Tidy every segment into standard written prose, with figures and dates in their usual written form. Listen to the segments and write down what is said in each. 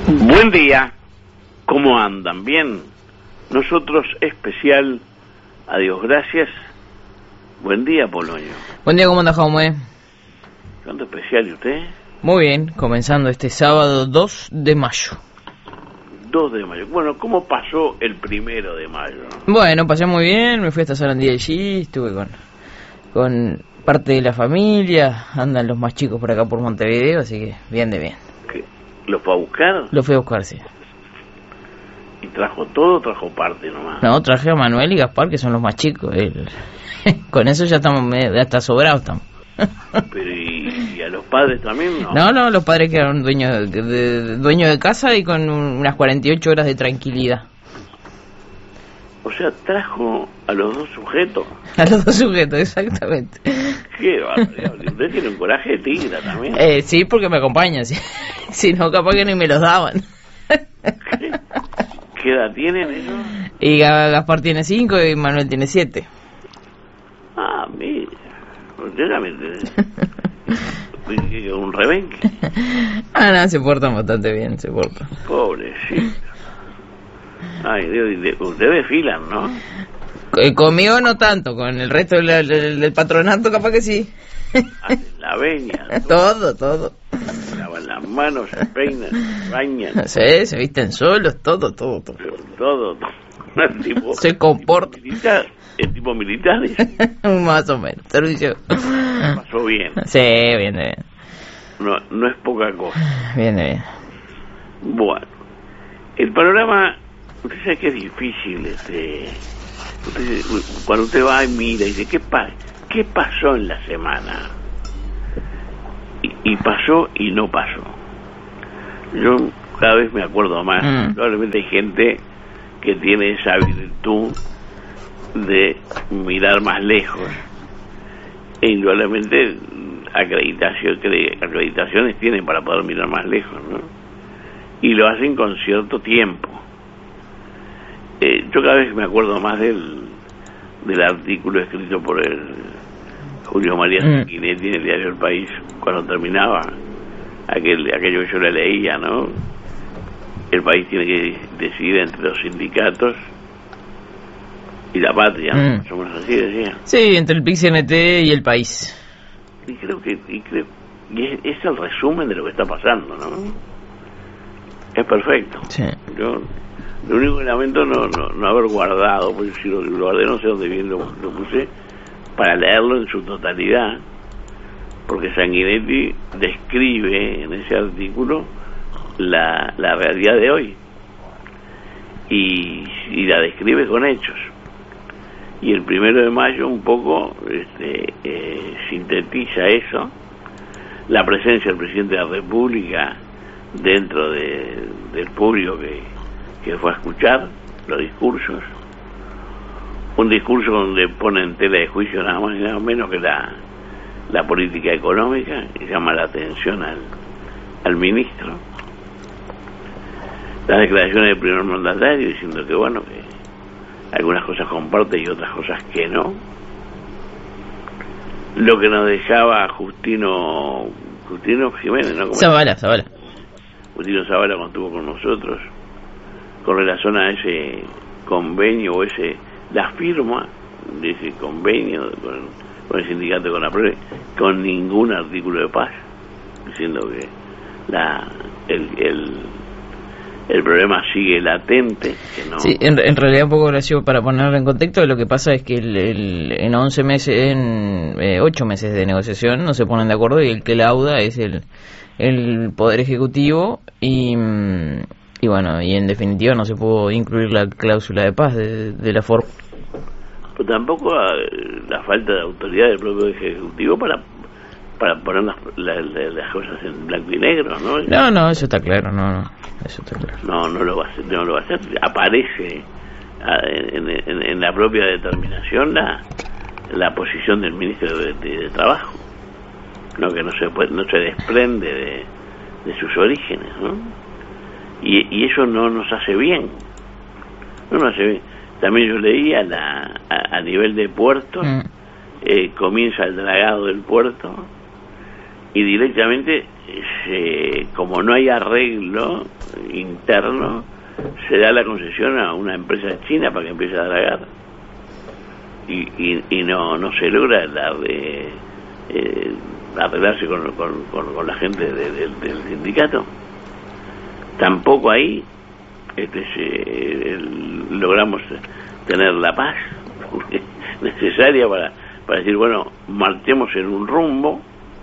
Buen día, ¿cómo andan? ¿Bien? Nosotros especial, adiós, gracias. Buen día, Polonio. Buen día, ¿cómo anda, Jaume? ¿Cuánto especial y usted? Muy bien, comenzando este sábado 2 de mayo. 2 de mayo. Bueno, ¿cómo pasó el 1 de mayo? Bueno, pasé muy bien, me fui hasta Sarandí allí, estuve con parte de la familia, andan los más chicos por acá por Montevideo, así que bien de bien. ¿Qué? ¿Lo fue a buscar? Lo fui a buscar, sí. ¿Y trajo todo o trajo parte nomás? No, traje a Manuel y Gaspar, que son los más chicos. Con eso ya estamos, hasta sobrados estamos. Pero ¿y a los padres también? No, los padres quedaron dueños de casa y con unas 48 horas de tranquilidad. O sea, trajo a los dos sujetos. A los dos sujetos, exactamente. Qué barbaridad. Usted tiene un coraje de tigre también. Sí, porque me acompañan. Sí. Si no, capaz que ni me los daban. ¿Qué edad tienen ellos? Y Gaspar tiene 5 y Manuel tiene 7. Ah, mira. Usted también tiene un rebenque. No, se portan bastante bien, se portan. Pobrecito. Ay, Dios, ustedes filan, ¿no? Conmigo no tanto, con el resto del patronato capaz que sí. Hacen la veña. Todo. Lavan las manos, se peinan, se bañan. Sí, se visten solos, todo. Todo. Tipo, se comporta. ¿El tipo militar? Más o menos, servicio. Pasó bien. Sí, bien de bien. No es poca cosa. Bien de bien. Bueno, el panorama, usted sabe que es difícil, cuando usted va y mira y dice, ¿qué pasó en la semana? Y pasó y no pasó. Yo cada vez me acuerdo más. Probablemente hay gente que tiene esa virtud de mirar más lejos. E indudablemente acreditaciones tienen para poder mirar más lejos, ¿no? Y lo hacen con cierto tiempo. Yo cada vez me acuerdo más del artículo escrito por el Julio María Sanguinetti en el diario El País, cuando terminaba aquello que yo le leía, ¿no? El país tiene que decidir entre los sindicatos y la patria, ¿no? Somos así, decía. Sí, entre el PIC-CNT y el país. Y creo que es el resumen de lo que está pasando, ¿no? Es perfecto. Sí. Yo lo único que lamento no haber guardado, porque si lo guardé no sé dónde bien lo puse, para leerlo en su totalidad, porque Sanguinetti describe en ese artículo la realidad de hoy y la describe con hechos. Y el 1 de mayo un poco sintetiza eso, la presencia del presidente de la República dentro del público que fue a escuchar los discursos, un discurso donde pone en tela de juicio nada más y nada menos que la política económica, y llama la atención al ministro, las declaraciones del primer mandatario diciendo que bueno, que algunas cosas comparte y otras cosas que no, lo que nos dejaba Justino Jiménez, ¿no? Zavala. Justino Zavala cuando estuvo con nosotros, con relación a ese convenio o la firma de ese convenio con el sindicato, con la PRE, con ningún artículo de paz, diciendo que el problema sigue latente, que no. Sí, en realidad un poco gracioso para ponerlo en contexto. Lo que pasa es que en 8 meses de negociación no se ponen de acuerdo, y el que lauda es el Poder Ejecutivo, y bueno, y en definitiva no se pudo incluir la cláusula de paz de la forma. Pero tampoco la falta de autoridad del propio Ejecutivo para poner las cosas en blanco y negro, ¿no? No, eso está claro, eso está claro. No lo va a hacer, Aparece en la propia determinación la posición del ministro de Trabajo, no, que no se desprende de sus orígenes, ¿no? Y eso no nos hace bien. También yo leía a nivel de puerto, comienza el dragado del puerto y directamente como no hay arreglo interno, se da la concesión a una empresa china para que empiece a dragar. Y no se logra arreglarse con la gente del sindicato. Tampoco ahí logramos tener la paz necesaria para decir, bueno, marchemos en un rumbo.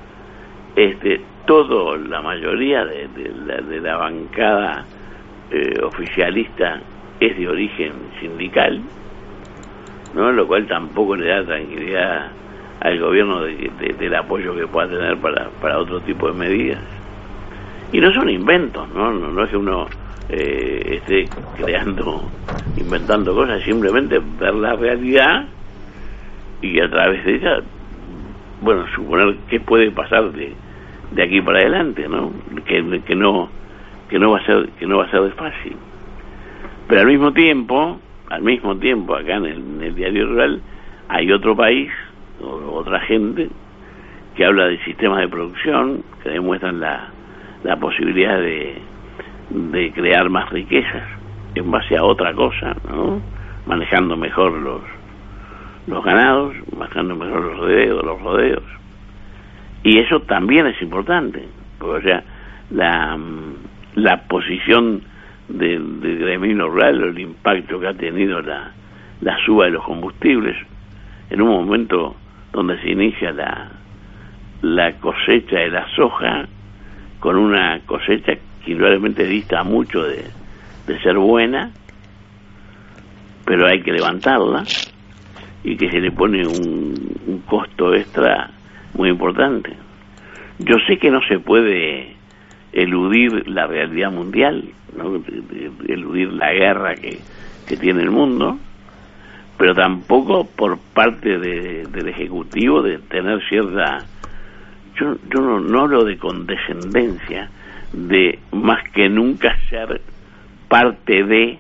La mayoría de la bancada oficialista es de origen sindical, ¿no? Lo cual tampoco le da tranquilidad al gobierno del apoyo que pueda tener para otro tipo de medidas. Y no son inventos, no es que uno esté inventando cosas, simplemente ver la realidad y a través de ella, bueno, suponer qué puede pasar de aquí para adelante, ¿no? Que no va a ser de fácil. Pero al mismo tiempo acá en el Diario Rural hay otro país, otra gente que habla de sistemas de producción que demuestran la posibilidad de crear más riquezas en base a otra cosa, ¿no? Manejando mejor los ganados, manejando mejor los rodeos. Y eso también es importante, porque, o sea, la posición del gremio rural, el impacto que ha tenido la suba de los combustibles, en un momento donde se inicia la cosecha de la soja, con una cosecha que indudablemente dista mucho de ser buena, pero hay que levantarla, y que se le pone un costo extra muy importante. Yo sé que no se puede eludir la realidad mundial, ¿no? Eludir la guerra que tiene el mundo, pero tampoco por parte del Ejecutivo de tener cierta, yo no hablo de condescendencia, de más que nunca ser parte de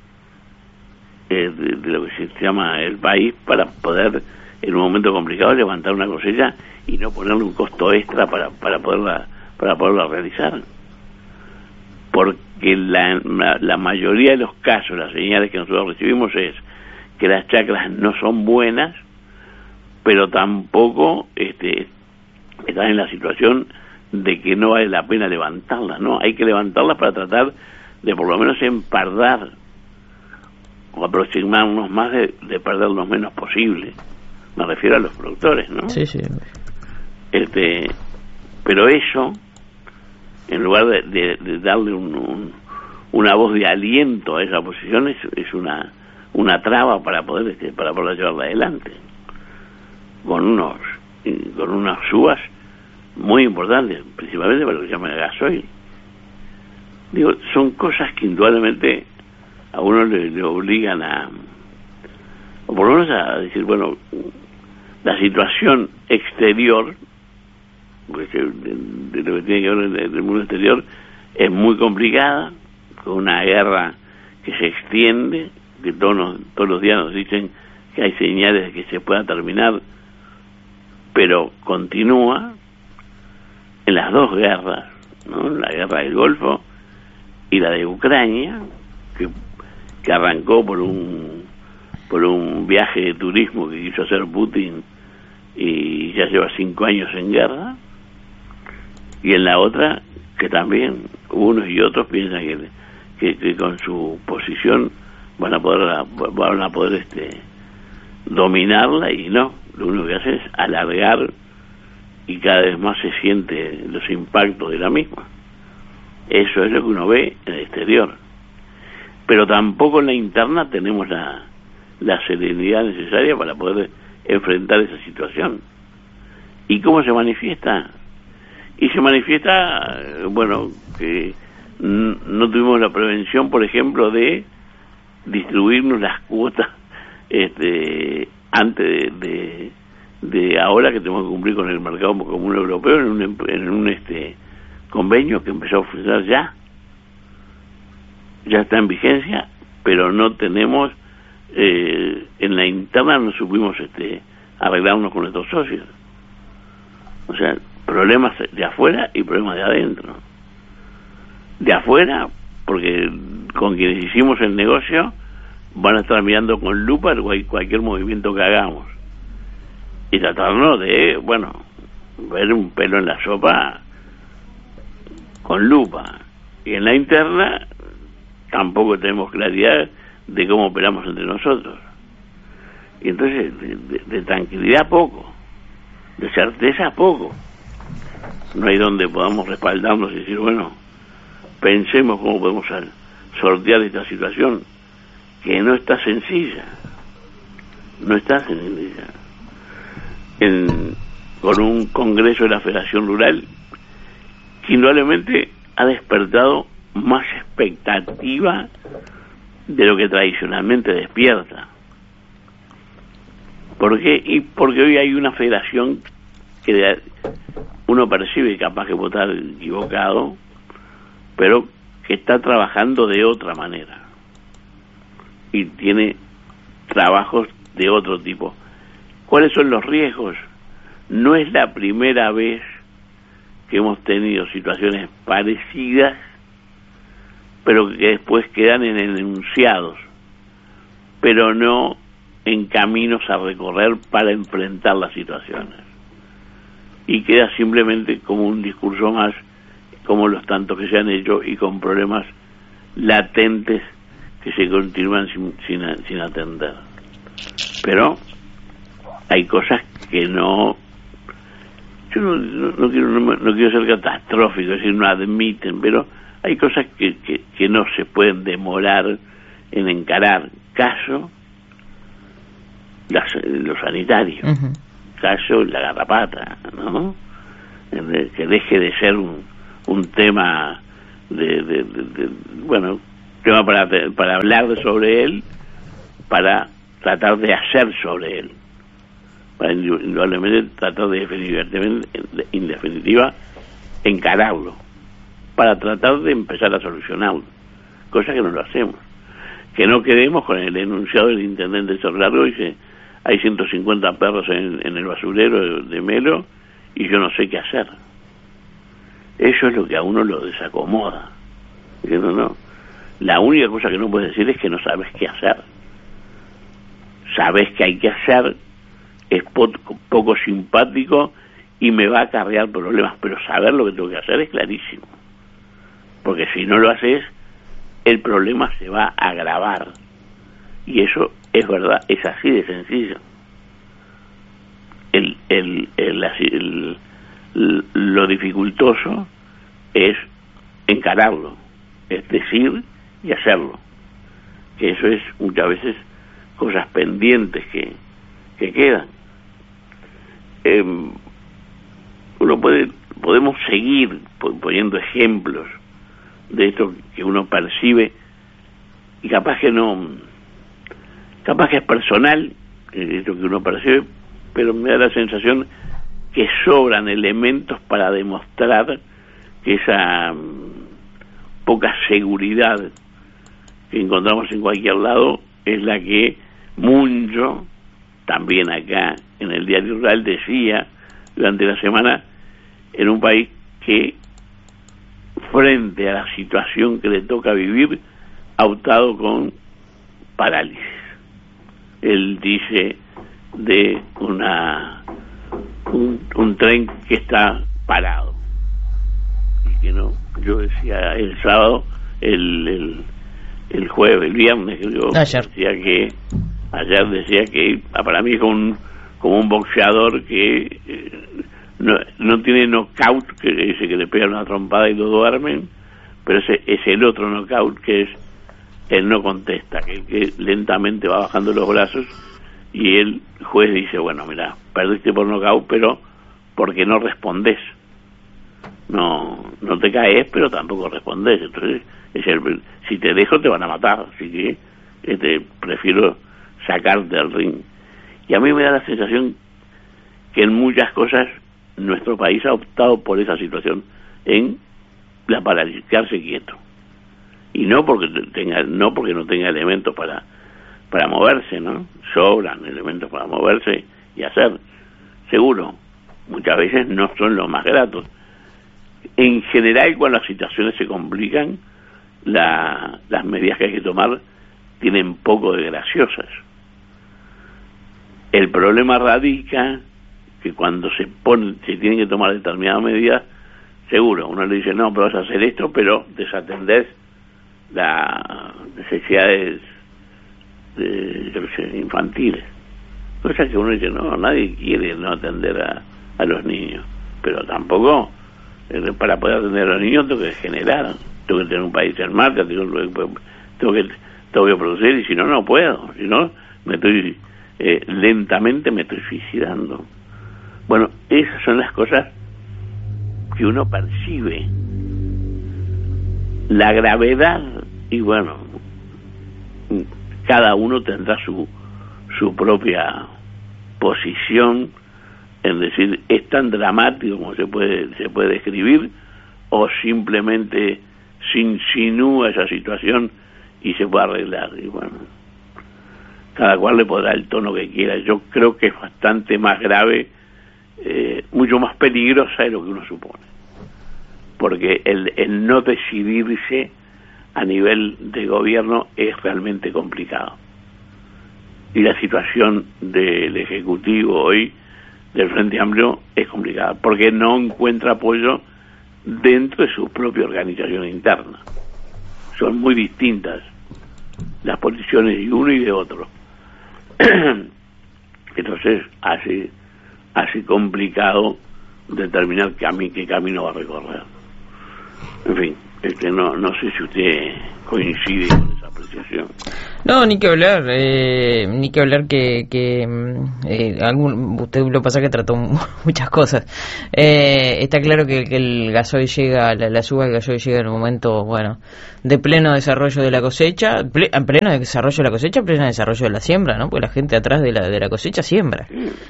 lo que se llama el país, para poder en un momento complicado levantar una cosecha y no ponerle un costo extra para poderla realizar, porque la mayoría de los casos, las señales que nosotros recibimos es que las chacras no son buenas, pero tampoco están en la situación de que no vale la pena levantarlas, ¿no? Hay que levantarlas para tratar de por lo menos empardar o aproximarnos más de perder lo menos posible. Me refiero a los productores, ¿no? Sí. Pero eso, en lugar de darle una voz de aliento a esa posición, es una traba para poder llevarla adelante, con unas subas muy importantes, principalmente para lo que se llama el gasoil. Digo, son cosas que indudablemente a uno le obligan o por lo menos a decir, bueno, la situación exterior, porque de lo que tiene que ver el mundo exterior, es muy complicada, con una guerra que se extiende, que todos los días nos dicen que hay señales de que se pueda terminar, pero continúa en las dos guerras, ¿no? La guerra del Golfo y la de Ucrania, que arrancó por un viaje de turismo que quiso hacer Putin y ya lleva 5 años en guerra, y en la otra que también unos y otros piensan que con su posición van a poder dominarla, y no, lo único que hace es alargar, y cada vez más se siente los impactos de la misma. Eso es lo que uno ve en el exterior, pero tampoco en la interna tenemos la serenidad necesaria para poder enfrentar esa situación. ¿Y cómo se manifiesta? Y se manifiesta, bueno, que no tuvimos la prevención, por ejemplo, de distribuirnos las cuotas antes de ahora, que tenemos que cumplir con el mercado común europeo en un convenio que empezó a funcionar ya está en vigencia, pero no tenemos en la interna, no supimos arreglarnos con nuestros socios. O sea, problemas de afuera y problemas de adentro. De afuera, porque con quienes hicimos el negocio van a estar mirando con lupa cualquier movimiento que hagamos y tratarnos de, ver un pelo en la sopa con lupa. Y en la interna tampoco tenemos claridad de cómo operamos entre nosotros. Y entonces de tranquilidad poco, de certeza poco. No hay donde podamos respaldarnos y decir, pensemos cómo podemos sortear esta situación, que no está sencilla. No está sencilla. Con un congreso de la Federación Rural que indudablemente ha despertado más expectativa de lo que tradicionalmente despierta. ¿Por qué? Y porque hoy hay una federación que uno percibe capaz que votar equivocado, pero que está trabajando de otra manera y tiene trabajos de otro tipo. ¿Cuáles son los riesgos? No es la primera vez que hemos tenido situaciones parecidas, pero que después quedan en enunciados, pero no en caminos a recorrer para enfrentar las situaciones. Y queda simplemente como un discurso más, como los tantos que se han hecho, y con problemas latentes que se continúan sin atender. Pero hay cosas que no... Yo no quiero ser catastrófico, es decir, no admiten, pero hay cosas que no se pueden demorar en encarar. Caso, los sanitarios. Uh-huh. Caso, la garrapata, ¿no? Que deje de ser un tema tema para hablar sobre él, para tratar de hacer sobre él, para indudablemente tratar de en definitiva encararlo, para tratar de empezar a solucionarlo, cosa que no lo hacemos. Que no quedemos con el enunciado del intendente de Cerro Largo y que hay 150 perros en el basurero de Melo y yo no sé qué hacer. Eso es lo que a uno lo desacomoda. No. La única cosa que no puedes decir es que no sabes qué hacer. Sabes que hay que hacer, es poco simpático y me va a acarrear problemas, pero saber lo que tengo que hacer es clarísimo. Porque si no lo haces, el problema se va a agravar. Y eso es verdad, es así de sencillo. Lo dificultoso es encararlo, es decir y hacerlo. Que eso es muchas veces cosas pendientes que quedan. Podemos seguir poniendo ejemplos de esto que uno percibe y capaz que es personal esto que uno percibe, pero me da la sensación que sobran elementos para demostrar que esa poca seguridad que encontramos en cualquier lado es la que Muncho, también acá en el Diario Rural, decía durante la semana, en un país que frente a la situación que le toca vivir ha optado con parálisis. Él dice de un tren que está parado y que no. Yo decía el sábado, el jueves, el viernes creo, ayer decía que para mí es como un boxeador que no tiene knockout, que dice que le pegan una trompada y lo duermen, pero es el otro knockout, que es él no contesta, que lentamente va bajando los brazos y el juez dice, bueno, mira, perdiste por knockout, pero porque no respondes, no te caes, pero tampoco respondes. Entonces si te dejo te van a matar, así que prefiero sacarte del ring. Y a mí me da la sensación que en muchas cosas nuestro país ha optado por esa situación, en la parálisis, quedarse quieto, y no porque no tenga elementos para moverse, ¿no? Sobran elementos para moverse y hacer, seguro, muchas veces no son los más gratos. En general, cuando las situaciones se complican, las medidas que hay que tomar tienen poco de graciosas. El problema radica que cuando se tienen que tomar determinadas medidas, seguro, uno le dice, no, pero vas a hacer esto, pero desatendés las necesidades infantiles. Cosa que uno dice, no, nadie quiere no atender a los niños, pero tampoco, para poder atender a los niños tengo que generar, tengo que tener un país en marcha, tengo que producir, y si no, no puedo, si no, lentamente me estoy suicidando. Bueno, esas son las cosas que uno percibe, la gravedad, y bueno, cada uno tendrá su propia posición en decir, es tan dramático como se puede describir, o simplemente se insinúa esa situación y se puede arreglar. Y bueno, cada cual le podrá el tono que quiera. Yo creo que es bastante más grave, mucho más peligrosa de lo que uno supone, porque el no decidirse a nivel de gobierno es realmente complicado, y la situación del Ejecutivo hoy del Frente Amplio es complicada porque no encuentra apoyo dentro de su propia organización interna. Son muy distintas las posiciones de uno y de otro. Entonces hace complicado determinar qué camino va a recorrer. En fin, no sé si usted coincide con esa apreciación. No, ni que hablar que usted lo pasa que trató muchas cosas. Está claro que el gasoil llega, la suba del gasoil llega en un momento, bueno, de pleno desarrollo de la cosecha, pleno desarrollo de la cosecha, pleno desarrollo de la siembra, ¿no? Porque la gente atrás de la cosecha siembra.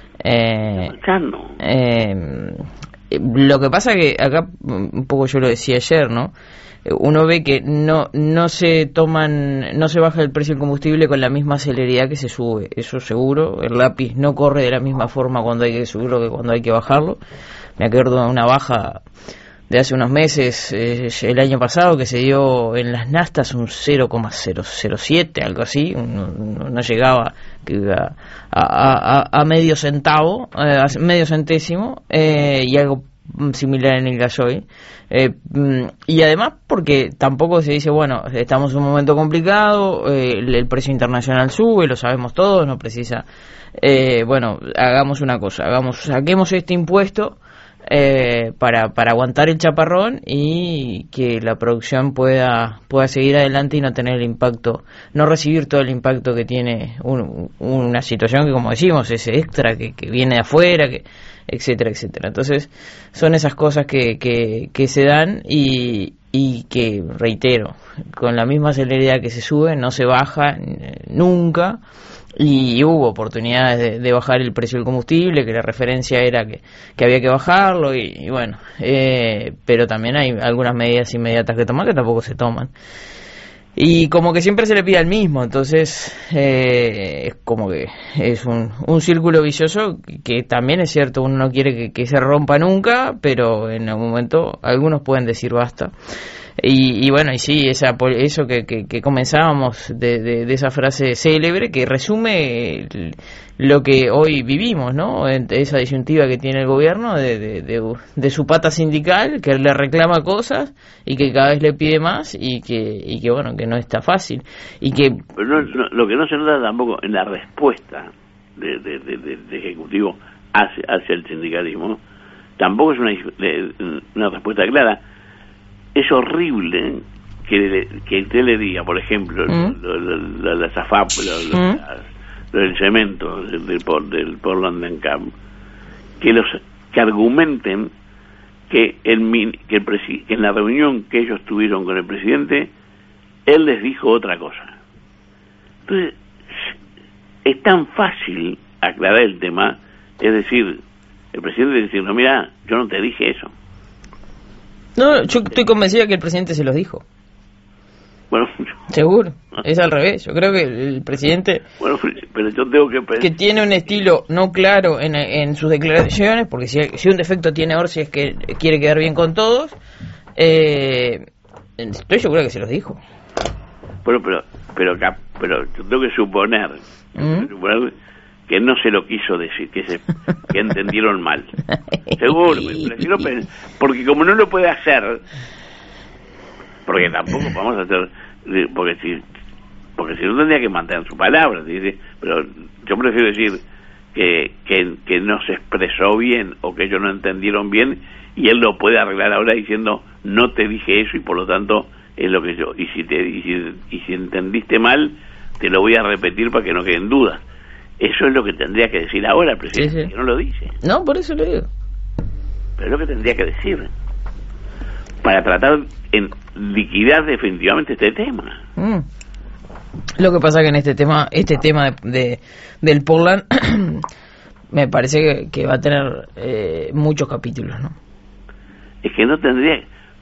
Lo que pasa que acá, un poco yo lo decía ayer, ¿no? Uno ve que no se baja el precio del combustible con la misma celeridad que se sube, eso seguro. El lápiz no corre de la misma forma cuando hay que subirlo que cuando hay que bajarlo. Me acuerdo de una baja de hace unos meses, el año pasado, que se dio en las naftas un 0,007, algo así, no llegaba a medio centavo, a medio centésimo, y algo similar en el gasoil. Y además porque tampoco se dice, bueno, estamos en un momento complicado, el precio internacional sube, lo sabemos todos, no precisa, bueno, hagamos una cosa, saquemos este impuesto para aguantar el chaparrón y que la producción pueda seguir adelante y no tener el impacto, no recibir todo el impacto que tiene una situación que, como decimos, es extra, que viene de afuera, etcétera, etcétera. Entonces son esas cosas que se dan y que, reitero, con la misma celeridad que se sube no se baja nunca. Y hubo oportunidades de bajar el precio del combustible, que la referencia era que había que bajarlo, y bueno, pero también hay algunas medidas inmediatas que tomar que tampoco se toman. Y como que siempre se le pide al mismo, entonces es como que es un círculo vicioso que también es cierto, uno no quiere que se rompa nunca, pero en algún momento algunos pueden decir basta. Y bueno, y sí, eso que comenzábamos de esa frase célebre que resume lo que hoy vivimos, ¿no? Esa disyuntiva que tiene el gobierno de su pata sindical, que le reclama cosas y que cada vez le pide más y que bueno, que no está fácil. Pero lo que no se nota tampoco en la respuesta de Ejecutivo hacia el sindicalismo, tampoco es una respuesta clara. Es horrible que usted le diga, por ejemplo, la SAFAP, lo del cemento del Portland Camp, que argumenten que en la reunión que ellos tuvieron con el presidente, él les dijo otra cosa. Entonces, es tan fácil aclarar el tema, es decir, el presidente dice, no, mira, yo no te dije eso. No, yo estoy convencida que el presidente se los dijo. Bueno, seguro, es al revés. Yo creo que el presidente, bueno, pero yo tengo que tiene un estilo no claro en sus declaraciones, porque si un defecto tiene Orsi es que quiere quedar bien con todos, Estoy seguro que se los dijo. Pero yo tengo que suponer que no se lo quiso decir, que entendieron mal. Seguro, prefiero porque como no lo puede hacer, porque tampoco vamos a hacer, porque si no tendría que mantener su palabra, ¿sí? Pero yo prefiero decir que no se expresó bien o que ellos no entendieron bien, y él lo puede arreglar ahora diciendo no te dije eso y por lo tanto es lo que yo, y si entendiste mal te lo voy a repetir para que no queden dudas. Eso es lo que tendría que decir ahora el presidente, que no lo dice. No, por eso lo digo. Pero es lo que tendría que decir para tratar en liquidar definitivamente este tema. Lo que pasa que en este tema del Portland me parece que va a tener muchos capítulos, ¿no? Es que no tendría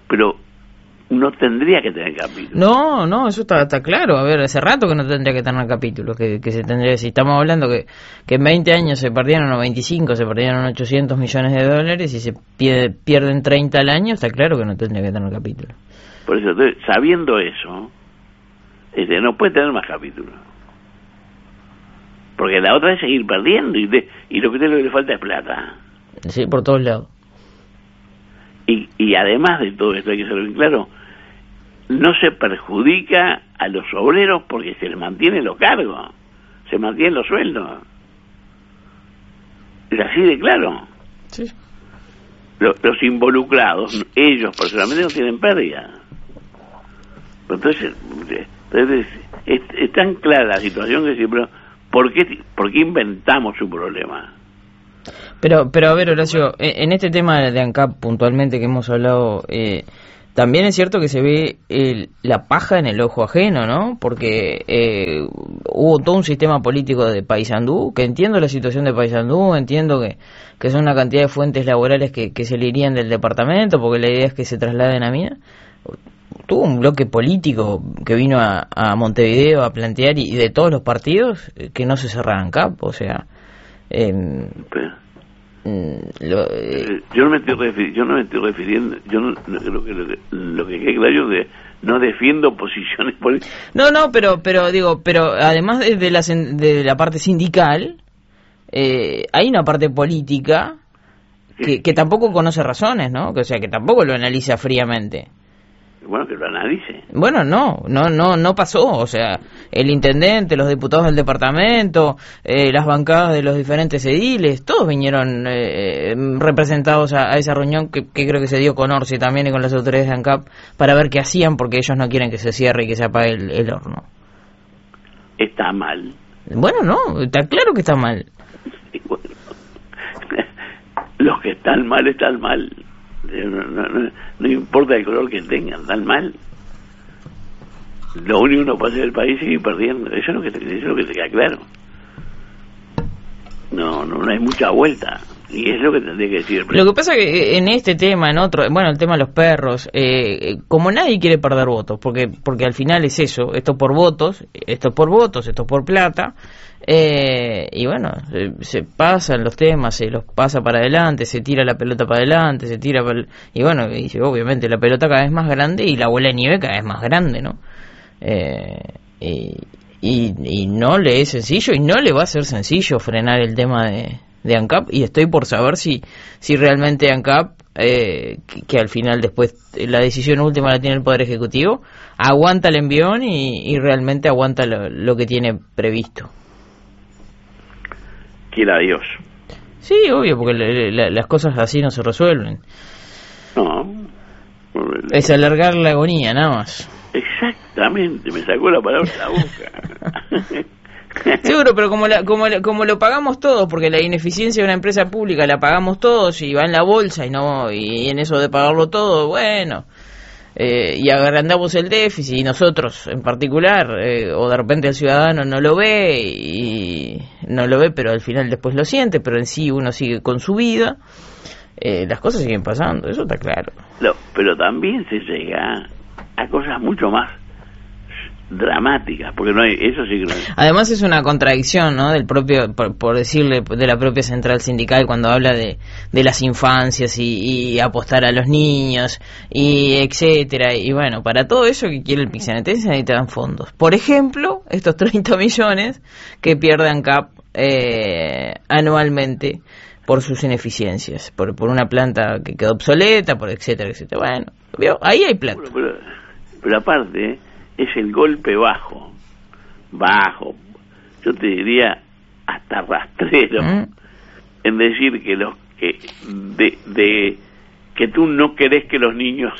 que tener capítulos. No, eso está claro. A ver, hace rato que no tendría que tener capítulos, que se tendría, si estamos hablando que en 20 años se perdieron, o 25, se perdieron 800 millones de dólares y se pierden 30 al año, está claro que no tendría que tener capítulos. Por eso, sabiendo eso, no puede tener más capítulos. Porque la otra es seguir perdiendo y lo que le falta es plata. Sí, por todos lados. Y además de todo esto, hay que ser bien claro, no se perjudica a los obreros porque se les mantienen los cargos, se mantienen los sueldos. Es así de claro. Sí. Los involucrados, ellos personalmente no tienen pérdida. Entonces es tan clara la situación que siempre, ¿por qué inventamos su problema? Pero a ver, Horacio, en este tema de ANCAP puntualmente que hemos hablado, también es cierto que se ve la paja en el ojo ajeno, ¿no? Porque hubo todo un sistema político de Paysandú, que entiendo la situación de Paysandú, entiendo que son una cantidad de fuentes laborales que se le irían del departamento, porque la idea es que se trasladen a Mina. Tuvo un bloque político que vino a Montevideo a plantear, y de todos los partidos, que no se cerrara ANCAP, o sea... yo no me estoy refiriendo, yo no creo que lo que quede claro de no defiendo posiciones políticas. No, pero además de la parte sindical, hay una parte política que tampoco conoce razones, ¿no? O sea, que tampoco lo analiza fríamente. Bueno, que lo analice. Bueno, no pasó. O sea, el intendente, los diputados del departamento, las bancadas de los diferentes ediles, todos vinieron representados a esa reunión que creo que se dio con Orsi también y con las autoridades de ANCAP para ver qué hacían, porque ellos no quieren que se cierre y que se apague el horno. Está mal. Bueno, no, está claro que está mal. Sí, bueno. Los que están mal, están mal. No importa el color que tengan, tan mal. Lo único que no puede hacer el país es seguir perdiendo. Eso es lo que te queda claro. No hay mucha vuelta. Y es lo que tendría que decir el presidente. Lo que pasa es que en este tema, en otro, bueno, el tema de los perros, como nadie quiere perder votos, porque al final es eso, esto por votos, esto por plata, y bueno, se pasan los temas, se los pasa para adelante, se tira la pelota para adelante, y bueno, y obviamente la pelota cada vez más grande y la bola de nieve cada vez más grande, ¿no? Y no le es sencillo, y no le va a ser sencillo frenar el tema de ANCAP, y estoy por saber si realmente ANCAP, que al final después la decisión última la tiene el Poder Ejecutivo, aguanta el envión y realmente aguanta lo que tiene previsto. Quiera Dios. Sí, obvio, porque las cosas así no se resuelven. No. Es alargar la agonía, nada más. Exactamente, me sacó la palabra de la boca. Seguro, pero como lo pagamos todos, porque la ineficiencia de una empresa pública la pagamos todos y va en la bolsa y en eso de pagarlo todo, bueno, y agrandamos el déficit, y nosotros en particular, o de repente el ciudadano no lo ve, pero al final después lo siente, pero en sí uno sigue con su vida, las cosas siguen pasando, eso está claro. Pero también se llega a cosas mucho más dramáticas, porque no hay, eso sí que no hay. Además es una contradicción, ¿no? Del propio, por decirle, de la propia central sindical cuando habla de las infancias y apostar a los niños y etcétera. Y bueno, para todo eso que quiere el PIT-CNT se necesitan fondos. Por ejemplo, estos 30 millones que pierde ANCAP anualmente por sus ineficiencias, por una planta que quedó obsoleta, por etcétera, etcétera. Bueno, ¿vio? Ahí hay plata. Pero aparte es el golpe bajo, yo te diría hasta rastrero, en decir que los que que tú no querés que los niños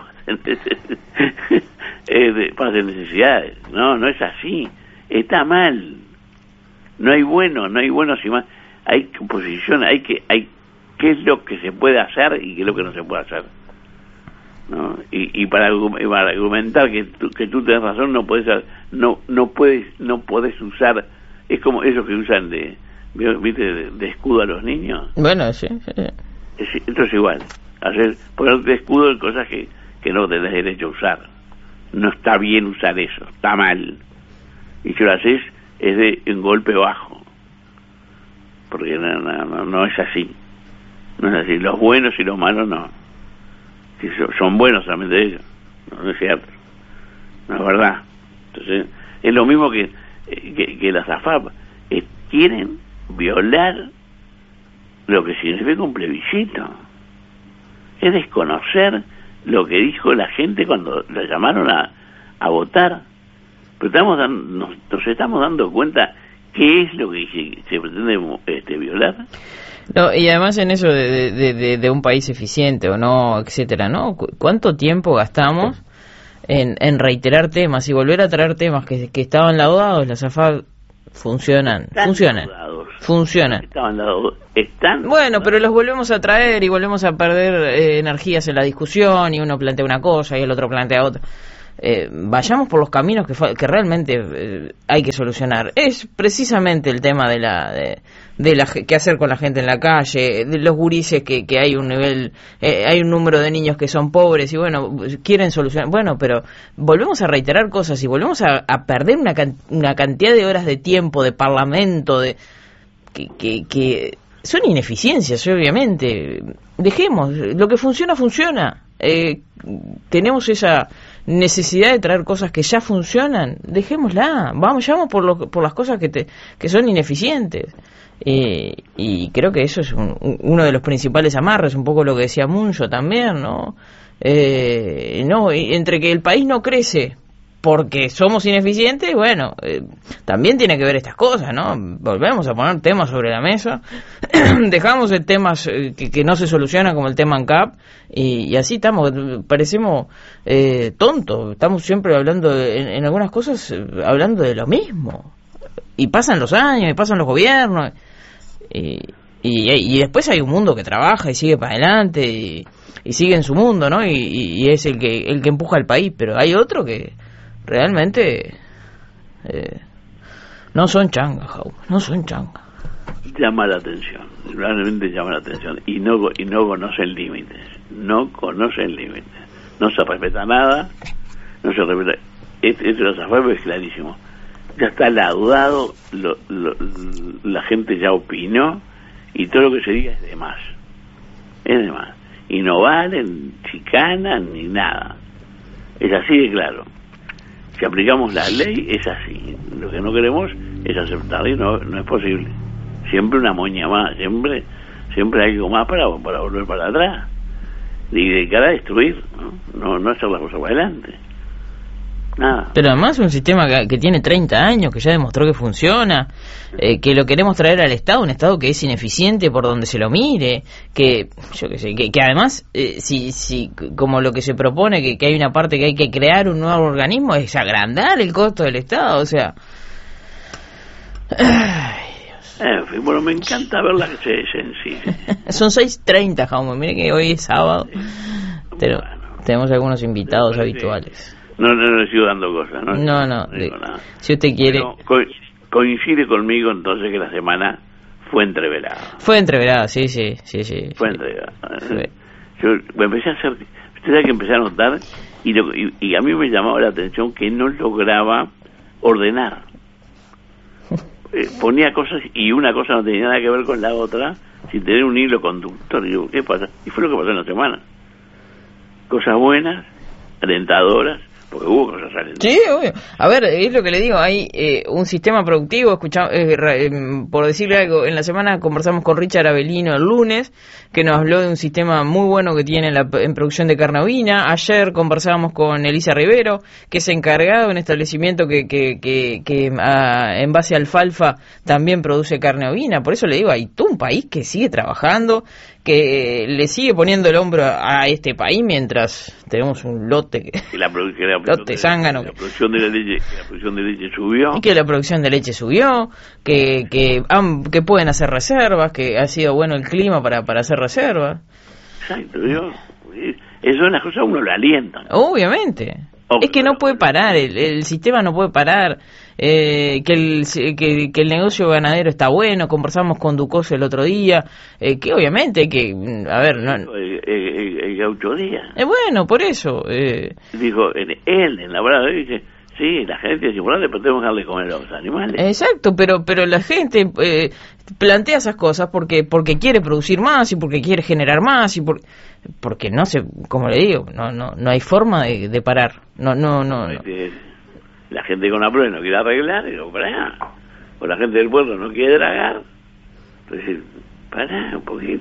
pasen necesidades. No es así, está mal. No hay buenos y más. Hay posición, qué es lo que se puede hacer y qué es lo que no se puede hacer, ¿no? Y para argumentar que tú tenés razón, no puedes usar, es como esos que usan de escudo a los niños. Bueno, sí. Esto es igual, poner de escudo en cosas que no tenés derecho a usar. No está bien usar eso, está mal. Y si lo haces es de un golpe bajo, porque no es así. No es así. Los buenos y los malos no. Si son buenos solamente ellos. No es cierto. No es verdad. Entonces, es lo mismo que las AFAP quieren violar lo que significa un plebiscito. Es desconocer lo que dijo la gente cuando la llamaron a votar. Pero nos estamos dando cuenta qué es lo que se pretende violar. No, y además en eso de un país eficiente o no, etcétera, ¿no? ¿Cuánto tiempo gastamos en reiterar temas y volver a traer temas que estaban laudados? Las AFAP funcionan. Estaban laudados. Bueno, pero los volvemos a traer y volvemos a perder energías en la discusión, y uno plantea una cosa y el otro plantea otra. Vayamos por los caminos que realmente hay que solucionar. Es precisamente el tema de qué hacer con la gente en la calle, de los gurises que hay un nivel, hay un número de niños que son pobres y bueno, quieren solucionar. Bueno, pero volvemos a reiterar cosas y volvemos a perder una cantidad de horas de tiempo, de parlamento, que son ineficiencias, obviamente. Dejemos, lo que funciona. Tenemos esa necesidad de traer cosas que ya funcionan, dejémosla, vamos por las cosas que son ineficientes, y creo que eso es uno de los principales amarres, un poco lo que decía Muncho también, ¿no? Entre que el país no crece porque somos ineficientes, bueno, también tiene que ver estas cosas, ¿no? Volvemos a poner temas sobre la mesa, dejamos temas que no se solucionan, como el tema ANCAP, y así parecemos tontos, estamos siempre hablando, en algunas cosas, hablando de lo mismo, y pasan los años, y pasan los gobiernos, y después hay un mundo que trabaja y sigue para adelante, y sigue en su mundo, ¿no? Y es el que empuja al país, pero hay otro que realmente no son changas, no son changas. Llama la atención, realmente llama la atención, y no conocen límites, no se respeta nada, no se respeta. Esto de los AFAP es clarísimo, ya está laudado, la gente ya opinó, y todo lo que se diga es de más, y no valen chicanas ni nada, es así de claro. Si aplicamos la ley es así, lo que no queremos es aceptarla, y no es posible. Siempre una moña más, siempre hay algo más para volver para atrás y dedicar a destruir, no hacer las cosas para adelante, nada. Pero además un sistema que tiene 30 años, que ya demostró que funciona, que lo queremos traer al Estado, un Estado que es ineficiente por donde se lo mire, que yo qué sé, que además si como lo que se propone, que hay una parte que hay que crear un nuevo organismo, es agrandar el costo del Estado, o sea, en fin, bueno, me encanta verla que se sencilla. Son 6:30, Jaume, mire que hoy es sábado, pero bueno, tenemos algunos invitados habituales. No le sigo dando cosas, ¿no? No, si usted quiere. Pero coincide conmigo entonces que la semana fue entreverada. Fue entreverada, sí. Fue entreverada. Yo empecé a hacer, usted sabe que empecé a notar Y a mí me llamaba la atención que no lograba ordenar. Ponía cosas y una cosa no tenía nada que ver con la otra, sin tener un hilo conductor. Y digo, ¿qué pasa? Y fue lo que pasó en la semana. Cosas buenas, alentadoras, porque hubo cosas alentadoras. Sí, obvio. A ver, es lo que le digo, hay un sistema productivo, por decirle algo, en la semana conversamos con Richard Avelino el lunes, que nos habló de un sistema muy bueno que tiene en producción de carne ovina. Ayer conversábamos con Elisa Rivero, que es encargado de un establecimiento que en base a alfalfa también produce carne ovina. Por eso le digo, hay todo un país que sigue trabajando, que le sigue poniendo el hombro a este país mientras tenemos un lote lote zángano, la producción de leche subió, y que la producción de leche subió, que pueden hacer reservas, que ha sido bueno el clima para hacer reservas. Exacto, eso es las cosas uno lo alienta. Obviamente. Es que no puede parar, el sistema no puede parar, que el negocio ganadero está bueno. Conversamos con Ducoso el otro día, que obviamente a ver, no, el Gaucho Díaz. Bueno, por eso. Dijo, en la brada dice, sí, la gente es importante, pero tenemos que darle comer a los animales. Exacto, pero la gente plantea esas cosas porque quiere producir más y porque quiere generar más y porque no sé, como le digo, no hay forma de parar. No. La gente con la prueba no quiere arreglar, y o la gente del pueblo no quiere dragar. Entonces, pará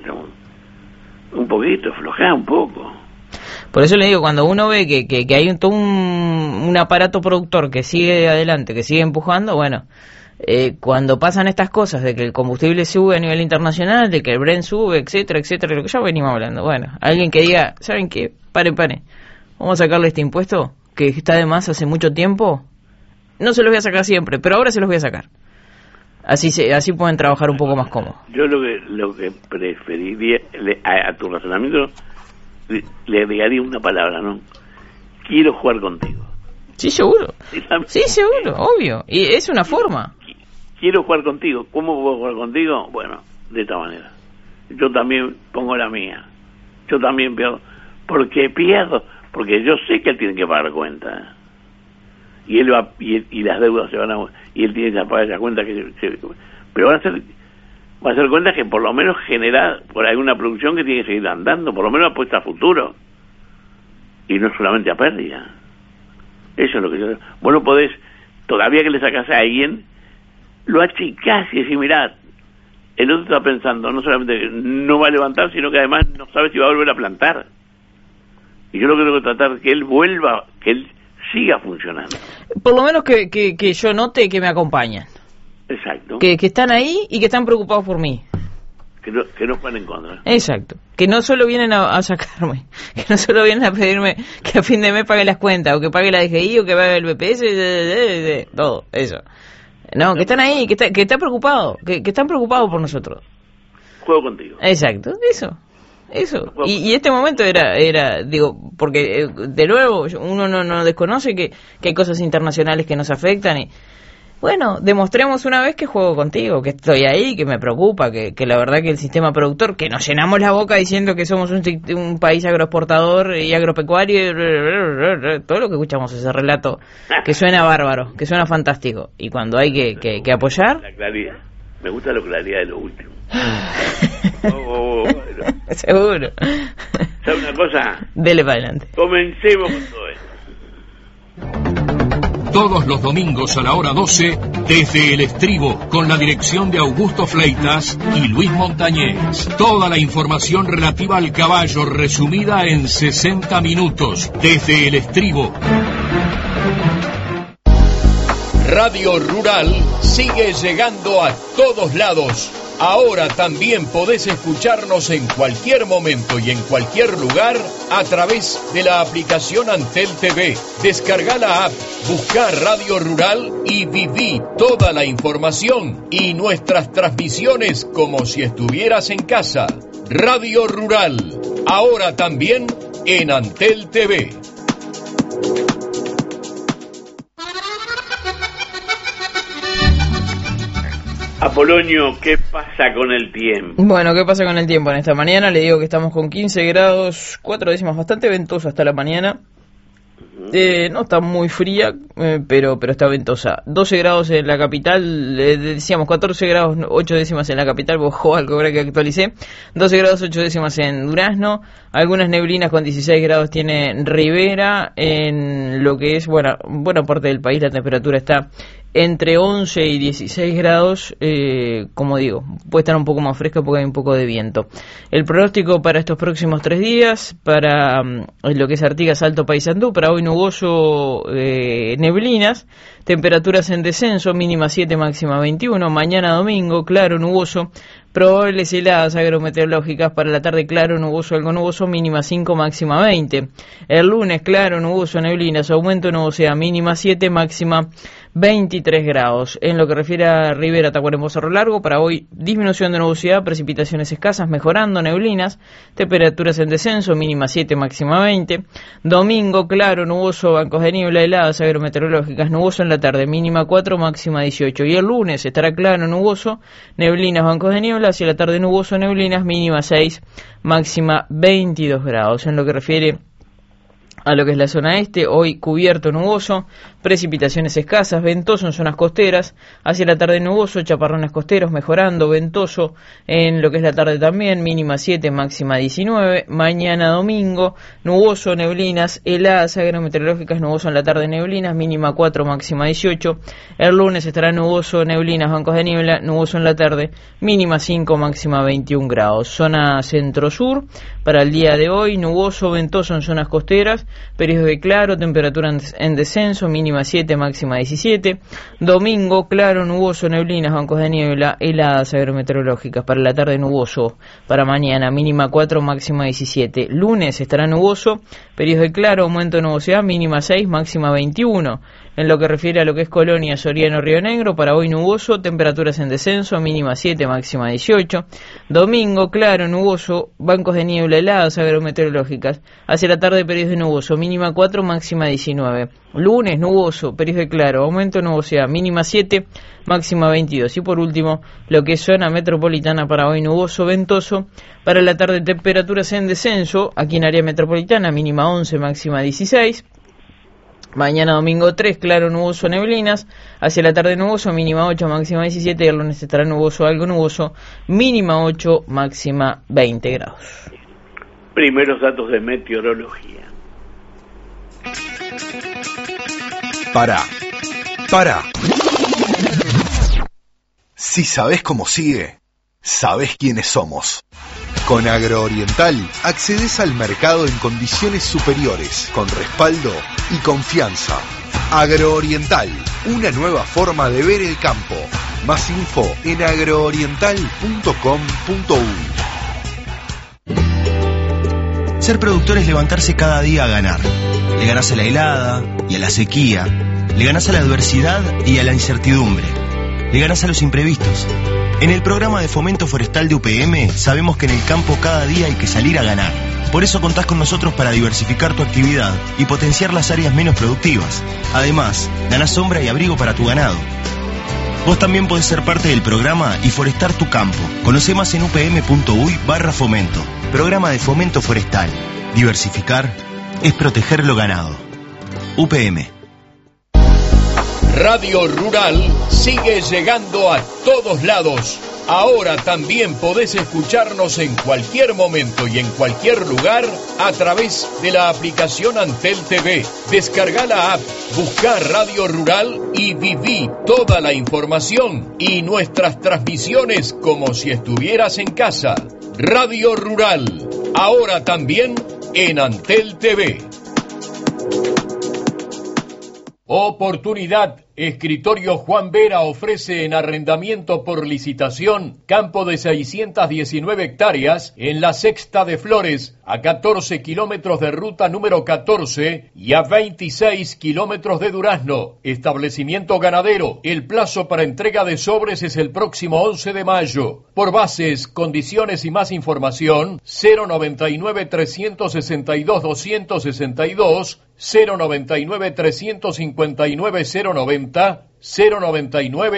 un poquito, aflojá un poco. Por eso le digo, cuando uno ve que hay todo un aparato productor que sigue adelante, que sigue empujando, bueno, cuando pasan estas cosas de que el combustible sube a nivel internacional, de que el Brent sube, etcétera, lo que ya venimos hablando, bueno, alguien que diga, ¿saben qué? Paren, vamos a sacarle este impuesto que está de más hace mucho tiempo, no se los voy a sacar siempre, pero ahora se los voy a sacar. Así pueden trabajar un poco más cómodo. Yo lo que preferiría, a tu razonamiento, le agregaría una palabra, ¿no? Quiero jugar contigo. Sí, seguro. Sí, seguro, obvio. Y es una forma. Quiero jugar contigo. ¿Cómo puedo jugar contigo? Bueno, de esta manera. Yo también pongo la mía. Yo también pierdo. Porque yo sé que él tiene que pagar cuenta. Y él va, y las deudas se van a... Y él tiene que pagar esa cuenta pero va a ser cuenta que por lo menos genera por alguna producción que tiene que seguir andando, por lo menos apuesta a futuro. Y no solamente a pérdida. Eso es lo que yo... Vos no podés, todavía que le sacás a alguien, lo achicás y decís, mirá, el otro está pensando, no solamente que no va a levantar, sino que además no sabe si va a volver a plantar. Y yo lo que tengo que tratar que él vuelva, que él siga funcionando. Por lo menos que yo note que me acompañan. Exacto. Que están ahí y que están preocupados por mí. Que no van en contra. Exacto. Que no solo vienen a sacarme, que no solo vienen a pedirme que a fin de mes pague las cuentas, o que pague la DGI, o que pague el BPS, todo, eso. No, que están ahí, que están preocupados, que están preocupados por nosotros. Juego contigo. Exacto, eso. Y este momento era digo, porque de nuevo uno no desconoce que hay cosas internacionales que nos afectan y bueno, demostremos una vez que juego contigo, que estoy ahí, que me preocupa, que la verdad que el sistema productor, que nos llenamos la boca diciendo que somos un país agroexportador y agropecuario, todo lo que escuchamos ese relato, que suena bárbaro, que suena fantástico, y cuando hay que apoyar... La claridad, me gusta la claridad de lo último. Bueno. Seguro. ¿Sabe una cosa? Dele para adelante. Comencemos con todo esto. Todos los domingos a la hora 12, desde El Estribo, con la dirección de Augusto Fleitas y Luis Montañez. Toda la información relativa al caballo resumida en 60 minutos, desde El Estribo. Radio Rural sigue llegando a todos lados. Ahora también podés escucharnos en cualquier momento y en cualquier lugar a través de la aplicación Antel TV. Descarga la app, busca Radio Rural y viví toda la información y nuestras transmisiones como si estuvieras en casa. Radio Rural, ahora también en Antel TV. Apolonio, ¿qué pasa con el tiempo? Bueno, ¿qué pasa con el tiempo en esta mañana? Le digo que estamos con 15 grados, 4 décimas, bastante ventoso hasta la mañana. No está muy fría, pero está ventosa. 12 grados en la capital, decíamos 14 grados 8 décimas en la capital, bajó algo ahora que actualicé. 12 grados 8 décimas en Durazno, algunas neblinas con 16 grados tiene Rivera. En lo que es buena parte del país la temperatura está entre 11 y 16 grados, como digo, puede estar un poco más fresca porque hay un poco de viento. El pronóstico para estos próximos 3 días, para lo que es Artigas, Alto Paysandú, para hoy nuboso, neblinas, temperaturas en descenso, mínima 7, máxima 21, mañana domingo, claro, nuboso, probables heladas agrometeorológicas, para la tarde claro, nuboso, algo nuboso, mínima 5, máxima 20. El lunes claro, nuboso, neblinas, aumento de nubosidad, mínima 7, máxima 23 grados. En lo que refiere a Rivera, Tacuarembó, Cerro Largo, para hoy disminución de nubosidad, precipitaciones escasas, mejorando, neblinas, temperaturas en descenso, mínima 7, máxima 20. Domingo claro, nuboso, bancos de niebla, heladas agrometeorológicas, nuboso en la tarde, mínima 4, máxima 18. Y el lunes estará claro, nuboso, neblinas, bancos de niebla, hacia la tarde nuboso, neblinas, mínima 6, máxima 22 grados. En lo que refiere a lo que es la zona este, hoy cubierto nuboso, precipitaciones escasas, ventoso en zonas costeras, hacia la tarde nuboso, chaparrones costeros mejorando, ventoso en lo que es la tarde también, mínima 7, máxima 19, mañana domingo, nuboso, neblinas, heladas agrometeorológicas, nuboso en la tarde, neblinas, mínima 4, máxima 18, el lunes estará nuboso, neblinas, bancos de niebla, nuboso en la tarde, mínima 5, máxima 21 grados, zona centro-sur, para el día de hoy, nuboso, ventoso en zonas costeras, periodo de claro, temperatura en descenso, mínima 7, máxima 17. Domingo, claro, nuboso, neblinas, bancos de niebla, heladas agrometeorológicas. Para la tarde nuboso, para mañana mínima 4, máxima 17. Lunes estará nuboso, periodo de claro, aumento de nubosidad, mínima 6, máxima 21. En lo que refiere a lo que es Colonia, Soriano, Río Negro, para hoy nuboso, temperaturas en descenso, mínima 7, máxima 18. Domingo, claro, nuboso, bancos de niebla, heladas agrometeorológicas. Hacia la tarde, periodo de nuboso, mínima 4, máxima 19. Lunes, nuboso, periodo de claro, aumento de nubosidad, mínima 7, máxima 22. Y por último, lo que es zona metropolitana, para hoy nuboso, ventoso. Para la tarde, temperaturas en descenso, aquí en área metropolitana, mínima 11, máxima 16. Mañana domingo 3, claro, nuboso, neblinas, hacia la tarde nuboso, mínima 8, máxima 17, y el lunes estará nuboso, algo nuboso, mínima 8, máxima 20 grados. Primeros datos de meteorología. Para. Si sabés cómo sigue, sabés quiénes somos. Con Agrooriental accedes al mercado en condiciones superiores, con respaldo y confianza. Agrooriental, una nueva forma de ver el campo. Más info en agrooriental.com.uy. Ser productor es levantarse cada día a ganar. Le ganás a la helada y a la sequía. Le ganás a la adversidad y a la incertidumbre. Le ganás a los imprevistos. En el programa de fomento forestal de UPM sabemos que en el campo cada día hay que salir a ganar. Por eso contás con nosotros para diversificar tu actividad y potenciar las áreas menos productivas. Además, ganás sombra y abrigo para tu ganado. Vos también podés ser parte del programa y forestar tu campo. Conocé más en upm.uy/fomento. Programa de fomento forestal. Diversificar es proteger lo ganado. UPM. Radio Rural sigue llegando a todos lados. Ahora también podés escucharnos en cualquier momento y en cualquier lugar a través de la aplicación Antel TV. Descarga la app, busca Radio Rural y viví toda la información y nuestras transmisiones como si estuvieras en casa. Radio Rural, ahora también en Antel TV. Oportunidad. Escritorio Juan Vera ofrece en arrendamiento por licitación campo de 619 hectáreas en la Sexta de Flores, a 14 kilómetros de ruta número 14 y a 26 kilómetros de Durazno. Establecimiento ganadero. El plazo para entrega de sobres es el próximo 11 de mayo. Por bases, condiciones y más información, 099-362-262, 099-359-090,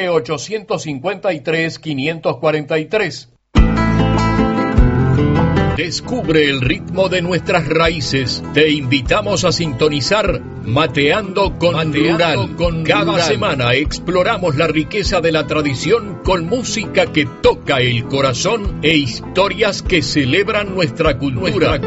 099-853-543. Descubre el ritmo de nuestras raíces. Te invitamos a sintonizar Mateando con Rural. Cada semana exploramos la riqueza de la tradición con música que toca el corazón e historias que celebran nuestra cultura.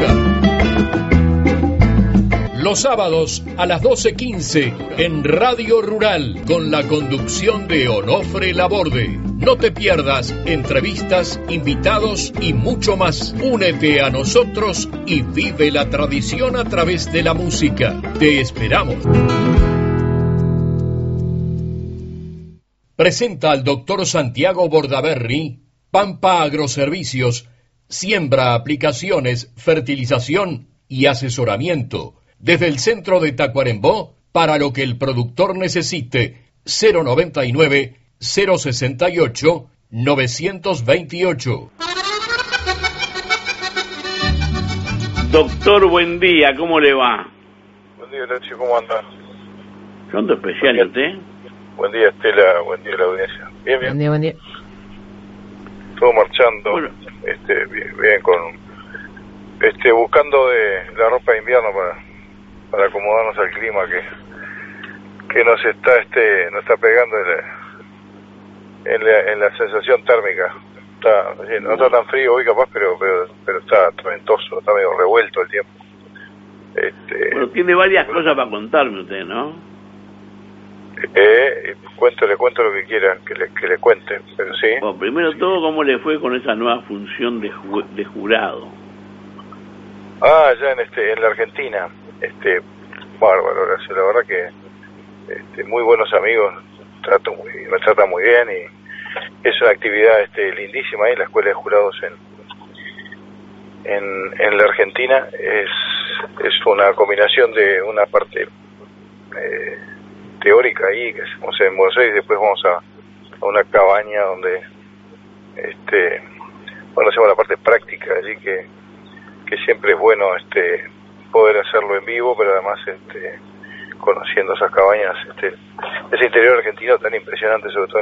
Los sábados a las 12:15 en Radio Rural con la conducción de Onofre Laborde. No te pierdas entrevistas, invitados y mucho más. Únete a nosotros y vive la tradición a través de la música. Te esperamos. Presenta al doctor Santiago Bordaberry, Pampa Agroservicios, siembra, aplicaciones, fertilización y asesoramiento. Desde el centro de Tacuarembó, para lo que el productor necesite, 099-068-928. Doctor, buen día, ¿cómo le va? Buen día, Nacho, ¿cómo anda? ¿Son especial y usted? Buen día, Estela, buen día, la audiencia. Bien, bien. Buen día. Todo marchando, Bueno. bien con, buscando de la ropa de invierno para acomodarnos al clima que nos está pegando en la sensación térmica. No está tan frío hoy capaz, pero está tormentoso, está medio revuelto el tiempo. Bueno, tiene varias cosas para contarme usted, ¿no? Le cuento lo que quiera que le cuente, pero sí. Bueno, primero todo, ¿cómo le fue con esa nueva función de jurado? Ya en la Argentina, bárbaro, Horacio, la verdad que muy buenos amigos, me tratan muy bien y es una actividad lindísima ahí, la escuela de jurados en la Argentina es una combinación de una parte teórica ahí que hacemos en Buenos Aires, después vamos a una cabaña donde hacemos la parte práctica allí que siempre es bueno poder hacerlo en vivo, pero además conociendo esas cabañas, ese interior argentino tan impresionante, sobre todo